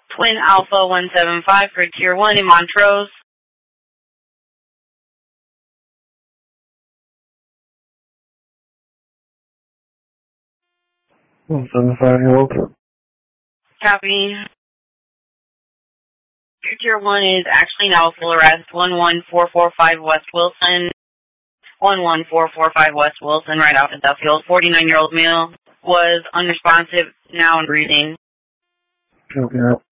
Twin Alpha 175 for Tier 1 in Montrose. 175, you're open. Copy. Your Tier 1 is actually now full arrest. 11445 West Wilson. 11445 West Wilson, right off of Duffield. 49-year-old male was unresponsive, now in breathing. Okay.